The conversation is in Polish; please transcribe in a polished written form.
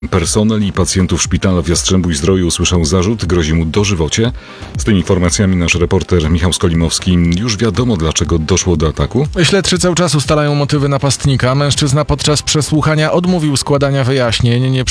Personel i pacjentów szpitala w Jastrzębiu-Zdroju usłyszał zarzut, grozi mu dożywocie. Z tymi informacjami nasz reporter Michał Skolimowski. Już wiadomo, dlaczego doszło do ataku? Śledczy cały czas ustalają motywy napastnika. Mężczyzna podczas przesłuchania odmówił składania wyjaśnień. Nie